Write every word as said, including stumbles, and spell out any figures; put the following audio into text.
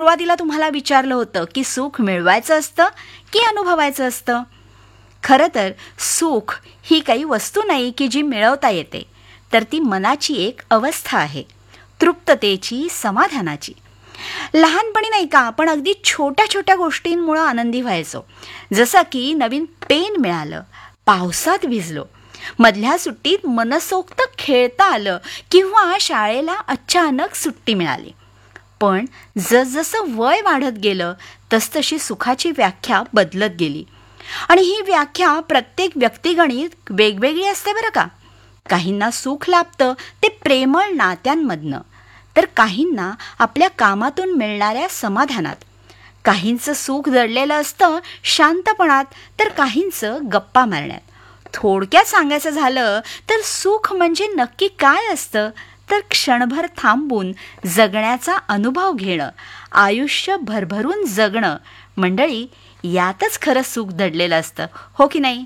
सुरुवातीला तुम्हाला विचारलं होतं की सुख मिळवायचं असतं की अनुभवायचं असतं. खरं तर सुख ही काही वस्तू नाही की जी मिळवता येते, तर ती मनाची एक अवस्था आहे, तृप्ततेची, समाधानाची. लहानपणी नाही का आपण अगदी छोट्या छोट्या गोष्टींमुळे आनंदी व्हायचो. जसं की नवीन पेन मिळालं, पावसात भिजलो, मधल्या सुट्टीत मनसोक्त खेळता आलं किंवा शाळेला अचानक सुट्टी मिळाली. पण जसजसं वय वाढत गेलं तसतशी सुखाची व्याख्या बदलत गेली. आणि ही व्याख्या प्रत्येक व्यक्तिगणित वेगवेगळी असते बरं का. काहींना सुख लाभतं ते प्रेमळ नात्यांमधनं, तर काहींना आपल्या कामातून मिळणाऱ्या समाधानात. काहींचं सुख दडलेलं असतं शांतपणात, तर काहींचं गप्पा मारण्यात. थोडक्यात सांगायचं झालं तर सुख म्हणजे नक्की काय असतं, तर क्षणभर थांबून जगण्याचा अनुभव घेणं, आयुष्य भरभरून जगणं. मंडळी, यातच खरं सुख दडलेलं असतं, हो की नाही?